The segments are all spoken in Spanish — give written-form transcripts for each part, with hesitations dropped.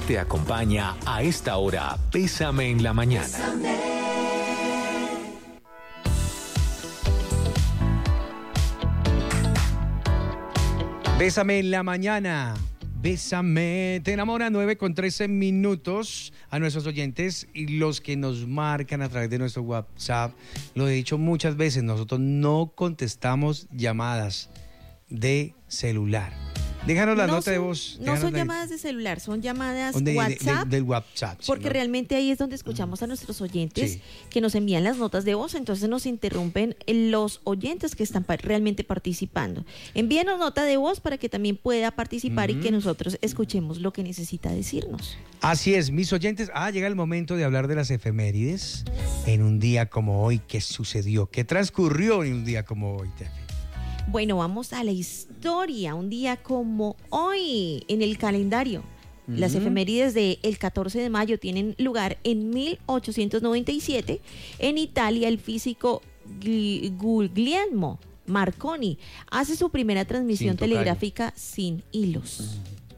te acompaña a esta hora. Bésame en la mañana. Bésame en la mañana. Bésame, te enamora 9:13 a nuestros oyentes y los que nos marcan a través de nuestro WhatsApp. Lo he dicho muchas veces, nosotros no contestamos llamadas de celular. Déjanos la nota de voz. No son llamadas de celular, son llamadas WhatsApp. Del WhatsApp. Sí, porque realmente ahí es donde escuchamos a nuestros oyentes que nos envían las notas de voz, entonces nos interrumpen los oyentes que están realmente participando. Envíenos nota de voz para que también pueda participar y que nosotros escuchemos lo que necesita decirnos. Así es, mis oyentes. Llega el momento de hablar de las efemérides en un día como hoy. ¿Qué sucedió? ¿Qué transcurrió en un día como hoy, Tefi? Bueno, vamos a la historia, un día como hoy en el calendario. Las efemérides del 14 de mayo tienen lugar en 1897. En Italia, el físico Guglielmo Marconi hace su primera transmisión telegráfica sin hilos.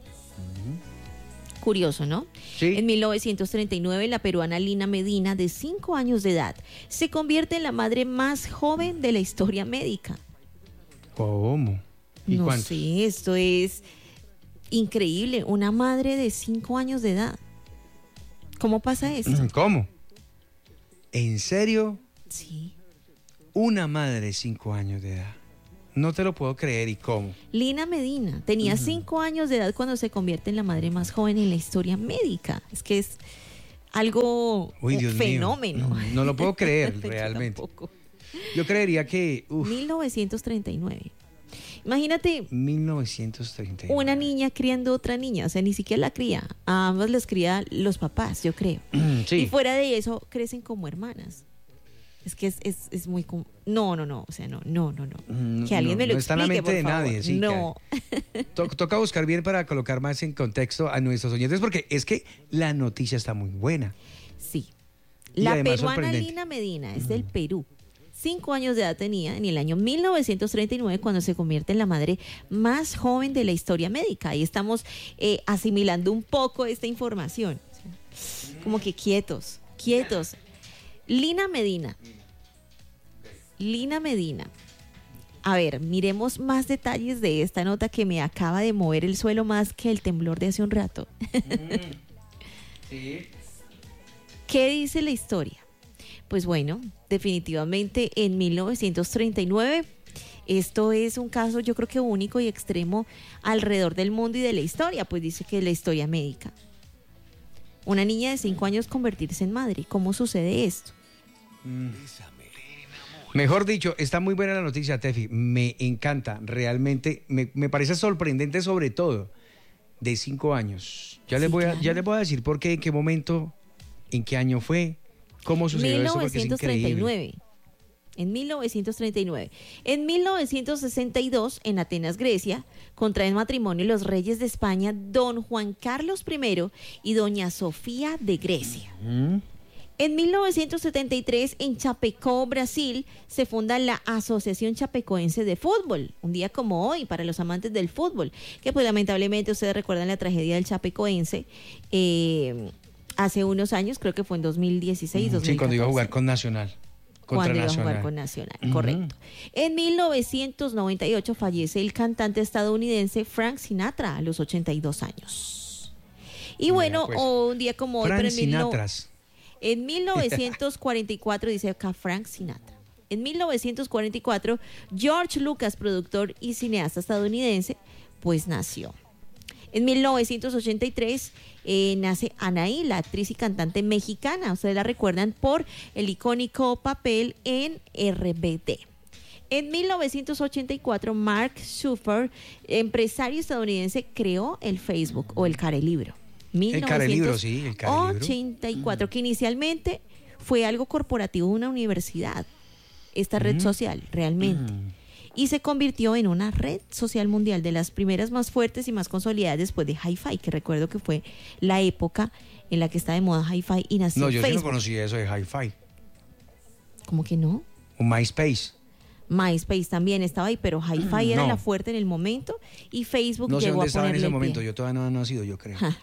Curioso, ¿no? Sí. En 1939, la peruana Lina Medina, de 5 años de edad, se convierte en la madre más joven de la historia médica. ¿Cómo? ¿Y no cuánto? sé, esto es increíble. Una madre de 5 años de edad. ¿Cómo pasa esto? ¿Cómo? ¿En serio? Sí. Una madre de 5 años de edad. No te lo puedo creer. ¿Y cómo? Lina Medina tenía 5 años de edad cuando se convierte en la madre más joven en la historia médica. Es que es algo Dios fenómeno. Mío. No lo puedo creer realmente. Yo creería que... 1939. Imagínate 1939. una niña criando otra niña, o sea, ni siquiera la cría, a ambas las cría los papás, yo creo. Sí. Y fuera de eso, crecen como hermanas. Es que es muy... No, o sea, no. Que alguien me lo explique, no está en la mente por de favor. nadie. Sí, no. Toca buscar bien para colocar más en contexto a nuestros oyentes, porque es que la noticia está muy buena. Sí. Y La además peruana sorprendente. Lina Medina es del Perú. 5 años de edad tenía en el año 1939 cuando se convierte en la madre más joven de la historia médica. Ahí estamos asimilando un poco esta información. Como que quietos. Lina Medina. A ver, miremos más detalles de esta nota que me acaba de mover el suelo más que el temblor de hace un rato. Sí. ¿Qué dice la historia? Pues bueno, definitivamente en 1939, esto es un caso yo creo que único y extremo alrededor del mundo y de la historia, pues dice que es la historia médica. Una niña de 5 años convertirse en madre, ¿cómo sucede esto? Mejor dicho, está muy buena la noticia, Tefi. Me encanta, realmente. Me parece sorprendente sobre todo. De 5 años. Ya les voy a decir por qué, en qué momento, en qué año fue, cómo sucedió eso, porque es increíble. En 1939. En 1962, en Atenas, Grecia, contraen matrimonio los reyes de España, don Juan Carlos I y doña Sofía de Grecia. En 1973, en Chapecó, Brasil, se funda la Asociación Chapecoense de Fútbol. Un día como hoy, para los amantes del fútbol, que pues lamentablemente ustedes recuerdan la tragedia del Chapecoense hace unos años, creo que fue en 2016, 2014. Sí, cuando iba a jugar con Nacional. Cuando iba a jugar con Nacional, correcto. En 1998 fallece el cantante estadounidense Frank Sinatra a los 82 años. Y bueno, pues, un día como hoy, Frank pero Sinatra. en 1944, dice acá Frank Sinatra. En 1944, George Lucas, productor y cineasta estadounidense, pues nació. En 1983 nace Anaí, la actriz y cantante mexicana. Ustedes la recuerdan por el icónico papel en RBD. En 1984, Mark Zuckerberg, empresario estadounidense, creó el Facebook o el Carelibro. El Carelibro, sí, el Carelibro. 84, que inicialmente fue algo corporativo de una universidad, esta red social, realmente. Y se convirtió en una red social mundial de las primeras más fuertes y más consolidadas después de Hi-Fi, que recuerdo que fue la época en la que está de moda Hi-Fi y nació No, yo Facebook. sí no conocía eso de Hi-Fi. ¿Cómo que no? O MySpace. MySpace también estaba ahí, pero Hi-Fi era la fuerte en el momento y Facebook no sé llegó dónde a estaba en ponerle ese el momento, pie. yo todavía no he nacido, yo creo.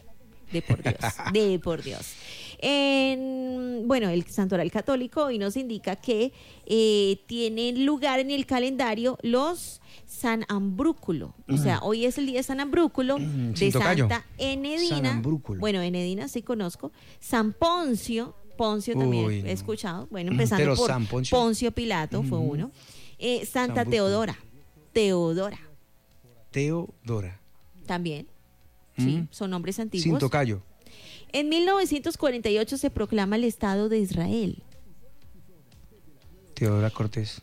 De por Dios, de por Dios. Bueno, el santoral católico hoy nos indica que tienen lugar en el calendario los San Ambrúculo. O sea, hoy es el día de San Ambrúculo, de tocayo. Santa Enedina. San Ambrúculo. Bueno, Enedina sí conozco. San Poncio. Poncio también Uy, he no. escuchado. Bueno, empezando Pero por San Poncio. Poncio Pilato fue uno. Santa San Teodora. Teodora Teodora. también. Sí, son nombres Sin antiguos. tocayo. En 1948 se proclama el Estado de Israel. Teodora Cortés.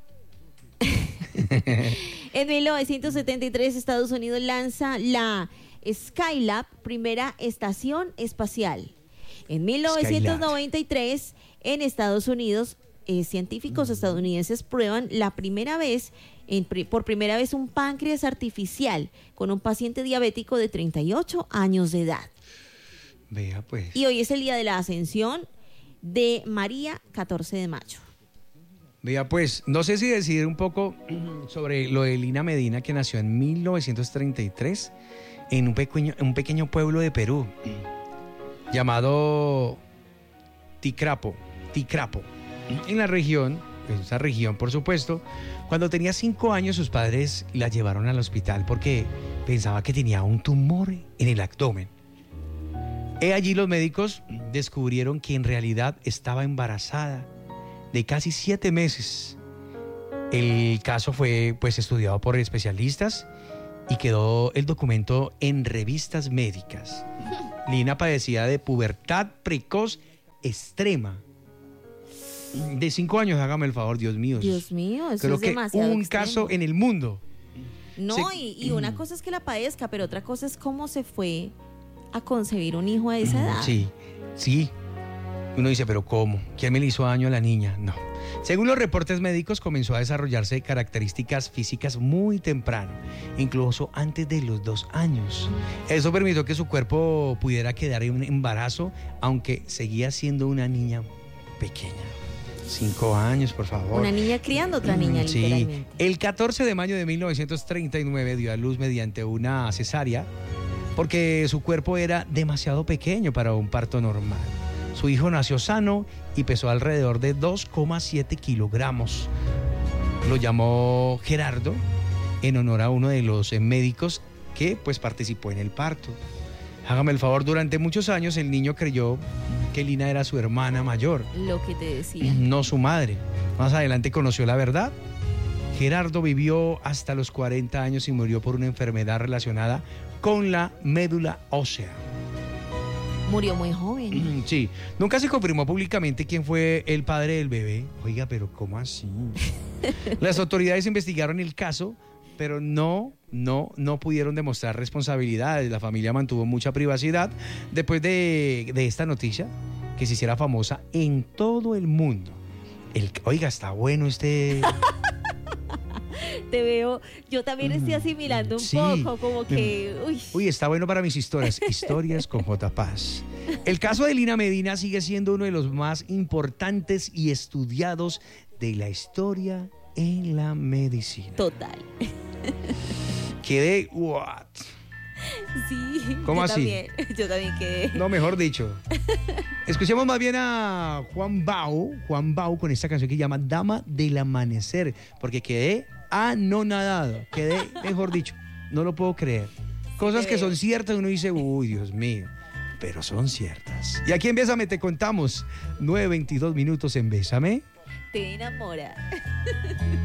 En 1973 Estados Unidos lanza la Skylab, primera estación espacial. En 1993 en Estados Unidos científicos estadounidenses prueban por primera vez un páncreas artificial con un paciente diabético de 38 años de edad. Vea pues. Y hoy es el día de la ascensión de María, 14 de mayo. Vea pues, no sé si decidir un poco sobre lo de Lina Medina, que nació en 1933 en un pequeño pueblo de Perú llamado Ticrapo, en la región, esa región por supuesto. Cuando tenía 5 años sus padres la llevaron al hospital porque pensaba que tenía un tumor en el abdomen. Allí los médicos descubrieron que en realidad estaba embarazada de casi 7 meses. El caso fue pues estudiado por especialistas y quedó el documento en revistas médicas. Lina padecía de pubertad precoz extrema. De 5 años, hágame el favor, Dios mío. Dios mío, eso Creo es que demasiado un extremo. caso en el mundo. No, y una cosa es que la padezca, pero otra cosa es cómo se fue a concebir un hijo a esa edad. Sí. Uno dice, pero ¿cómo? ¿Quién me le hizo daño a la niña? No. Según los reportes médicos, comenzó a desarrollarse características físicas muy temprano, incluso antes de los 2 años. Eso permitió que su cuerpo pudiera quedar en un embarazo, aunque seguía siendo una niña pequeña. 5 años, por favor. Una niña criando otra niña, Sí. literalmente. El 14 de mayo de 1939 dio a luz mediante una cesárea porque su cuerpo era demasiado pequeño para un parto normal. Su hijo nació sano y pesó alrededor de 2,7 kilogramos. Lo llamó Gerardo en honor a uno de los médicos que pues participó en el parto. Hágame el favor, durante muchos años el niño creyó que Lina era su hermana mayor, Lo que te decía. no su madre. Más adelante conoció la verdad. Gerardo vivió hasta los 40 años y murió por una enfermedad relacionada con la médula ósea. Murió muy joven. Sí, nunca se confirmó públicamente quién fue el padre del bebé. Oiga, pero ¿cómo así? Las autoridades investigaron el caso, pero no pudieron demostrar responsabilidades. La familia mantuvo mucha privacidad después de esta noticia que se hiciera famosa en todo el mundo. Oiga, está bueno este... Te veo, yo también estoy asimilando un Sí. poco, como que, Uy, está bueno para mis historias. Historias con J. Paz. El caso de Lina Medina sigue siendo uno de los más importantes y estudiados de la historia en la medicina. total. Quedé, what? Sí. ¿Cómo yo así? Yo también quedé. No, mejor dicho. Escuchemos más bien a Juan Bau con esta canción que se llama Dama del Amanecer, porque quedé anonadado, quedé, mejor dicho, no lo puedo creer. Cosas que son ciertas, uno dice, uy, Dios mío, pero son ciertas. Y aquí en Bésame te contamos 9:22 minutos en Bésame. Te enamora.